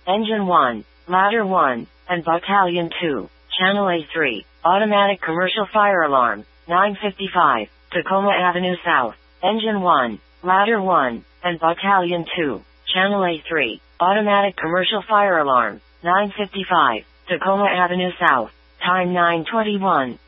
Engine 1, Ladder 1, and Battalion 2, Channel A3, Automatic Commercial Fire Alarm, 955, Tacoma Avenue South. Engine 1, Ladder 1, and Battalion 2, Channel A3, Automatic Commercial Fire Alarm, 955, Tacoma Avenue South. Time 9:21.